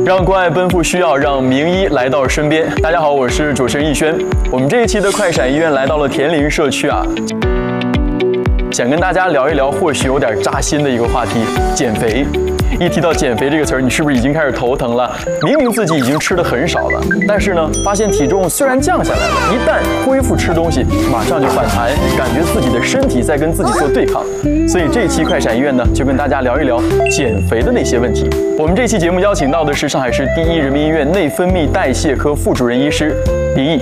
让关爱奔赴需要，让名医来到身边。大家好，我是主持人逸轩。我们这一期的快闪医院来到了田林社区啊，想跟大家聊一聊或许有点扎心的一个话题——减肥。一提到减肥这个词儿，你是不是已经开始头疼了？明明自己已经吃得很少了，但是呢，发现体重虽然降下来了，一旦恢复吃东西，马上就反弹，感觉自己的身体在跟自己做对抗。所以这一期快闪医院呢，就跟大家聊一聊减肥的那些问题。我们这期节目邀请到的是上海市第一人民医院内分泌代谢科副主任医师李毅